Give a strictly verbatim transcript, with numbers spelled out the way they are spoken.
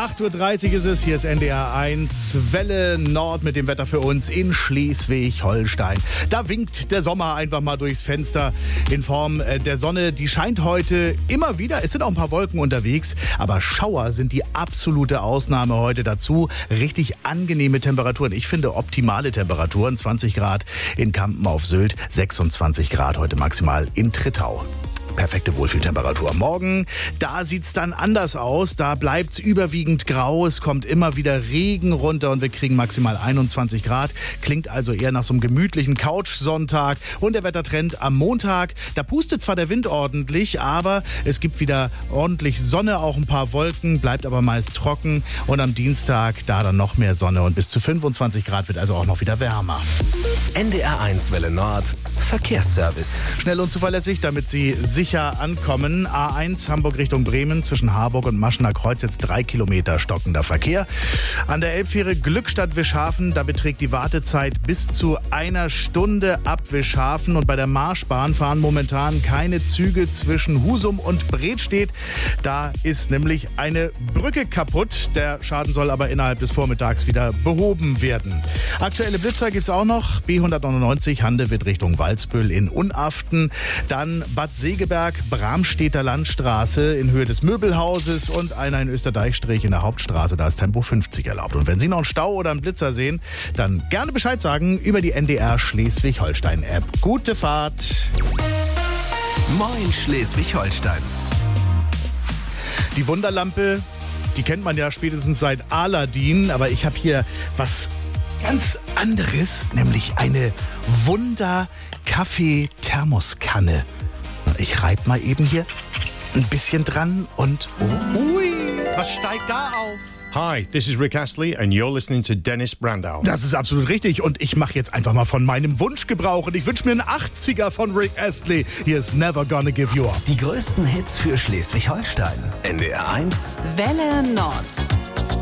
acht Uhr dreißig ist es, hier ist N D R eins, Welle Nord mit dem Wetter für uns in Schleswig-Holstein. Da winkt der Sommer einfach mal durchs Fenster in Form der Sonne. Die scheint heute immer wieder, es sind auch ein paar Wolken unterwegs, aber Schauer sind die absolute Ausnahme heute dazu. Richtig angenehme Temperaturen, ich finde optimale Temperaturen, zwanzig Grad in Kampen auf Sylt, sechsundzwanzig Grad heute maximal in Trittau. Perfekte Wohlfühltemperatur. Morgen, da sieht's dann anders aus. Da bleibt's überwiegend grau. Es kommt immer wieder Regen runter und wir kriegen maximal einundzwanzig Grad. Klingt also eher nach so einem gemütlichen Couch-Sonntag. Und der Wettertrend am Montag. Da pustet zwar der Wind ordentlich, aber es gibt wieder ordentlich Sonne, auch ein paar Wolken, bleibt aber meist trocken. Und am Dienstag, da dann noch mehr Sonne und bis zu fünfundzwanzig Grad wird also auch noch wieder wärmer. N D R eins Welle Nord Verkehrsservice. Schnell und zuverlässig, damit Sie sicher ankommen. A eins Hamburg Richtung Bremen zwischen Harburg und Maschener Kreuz jetzt drei Kilometer stockender Verkehr. An der Elbfähre Glückstadt-Wischhafen, da beträgt die Wartezeit bis zu einer Stunde ab Wischhafen. Und bei der Marschbahn fahren momentan keine Züge zwischen Husum und Bredstedt. Da ist nämlich eine Brücke kaputt. Der Schaden soll aber innerhalb des Vormittags wieder behoben werden. Aktuelle Blitzer gibt es auch noch. B hundertneunundneunzig Handewitt Richtung Walsbüll in Unaften. Dann Bad Segeberg, Bramstedter Landstraße in Höhe des Möbelhauses und einer in Österdeichstrich in der Hauptstraße. Da ist Tempo fünfzig erlaubt. Und wenn Sie noch einen Stau oder einen Blitzer sehen, dann gerne Bescheid sagen über die N D R Schleswig-Holstein-App. Gute Fahrt! Moin Schleswig-Holstein. Die Wunderlampe, die kennt man ja spätestens seit Aladdin, aber ich habe hier was ganz anderes, nämlich eine Wunder-Kaffee-Thermoskanne. Ich reib mal eben hier ein bisschen dran und oh, ui, was steigt da auf? Hi, this is Rick Astley and you're listening to Dennis Brandau. Das ist absolut richtig und ich mache jetzt einfach mal von meinem Wunsch Gebrauch und ich wünsche mir einen achtziger von Rick Astley. Hier ist Never Gonna Give You Up. Die größten Hits für Schleswig-Holstein. N D R eins Welle Nord.